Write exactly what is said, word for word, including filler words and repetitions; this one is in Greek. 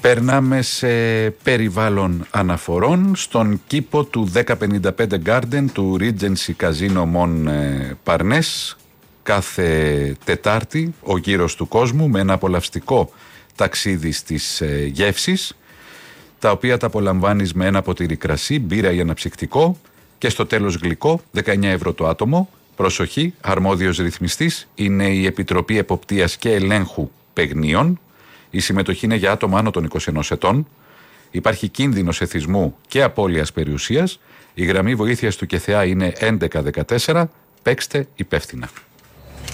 Περνάμε σε περιβάλλον αναφορών στον κήπο του δέκα πενήντα πέντε Garden του Regency Casino Mon Parnes. Κάθε Τετάρτη ο γύρος του κόσμου με ένα απολαυστικό ταξίδι στις γεύσεις, τα οποία τα απολαμβάνεις με ένα ποτήρι κρασί, μπύρα ή αναψυκτικό και στο τέλος γλυκό, δεκαεννιά ευρώ το άτομο. Προσοχή, αρμόδιος ρυθμιστής είναι η Επιτροπή Εποπτείας και Ελέγχου Παιγνίων. Η συμμετοχή είναι για άτομα άνω των είκοσι ενός ετών. Υπάρχει κίνδυνος εθισμού και απώλειας περιουσίας. Η γραμμή βοήθειας του ΚΕΘΕΑ είναι έντεκα δεκατέσσερα. Παίξτε υπεύθυνα.